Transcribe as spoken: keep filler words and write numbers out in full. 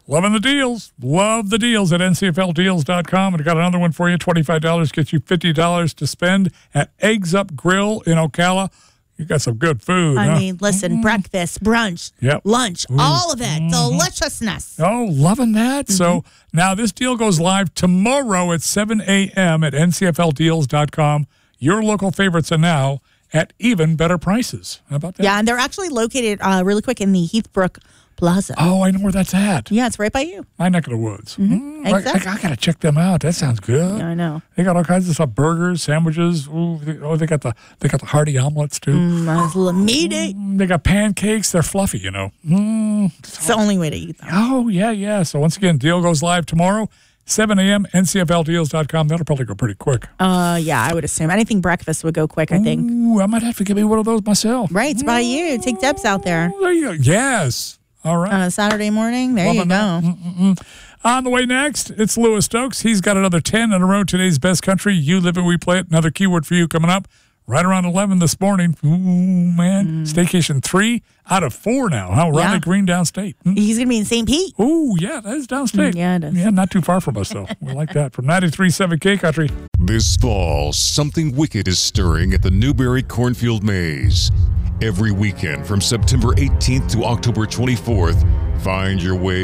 Loving the deals. Love the deals at N C F L deals dot com. And I got another one for you. twenty-five dollars gets you fifty dollars to spend at Eggs Up Grill in Ocala. You got some good food. I huh? mean, listen, mm-hmm. breakfast, brunch, yep. lunch, Ooh. all of it. Mm-hmm. Deliciousness. Oh, loving that. Mm-hmm. So now this deal goes live tomorrow at seven a.m. at N C F L deals dot com. Your local favorites are now at even better prices. How about that? Yeah, and they're actually located uh, really quick in the Heathbrook Plaza. Oh, I know where that's at. Yeah, it's right by you. My neck of the woods. Mm-hmm. Mm, exactly. I, I got to check them out. That sounds good. Yeah, I know. They got all kinds of stuff: burgers, sandwiches. Ooh, they, oh, they got the they got the hearty omelets too. Mm, that's a little meaty. Mm, they got pancakes. They're fluffy, you know. Mm. It's the only way to eat them. Oh yeah, yeah. So once again, deal goes live tomorrow, seven a.m. N C F L deals dot com. That'll probably go pretty quick. Uh, yeah, I would assume anything breakfast would go quick. I think. Ooh, I might have to give me one of those myself. Right, it's by you. Take Debs out there. There you go. Yes. All right. On a Saturday morning. There Loving you go. Mm-mm-mm. On the way next, it's Lewis Stokes. He's got another ten in a row. Today's best country. You live it, we play it. Another keyword for you coming up right around eleven this morning. Ooh, man. Mm. Staycation three out of four now. How? Ronnie Yeah. Green downstate. Mm. He's going to be in Saint Pete. Ooh, yeah, that is downstate. Mm, yeah, it is. Yeah, not too far from us, though. We like that. From ninety-three point seven K Country. This fall, something wicked is stirring at the Newberry Cornfield Maze. Every weekend from September eighteenth to October twenty-fourth, find your way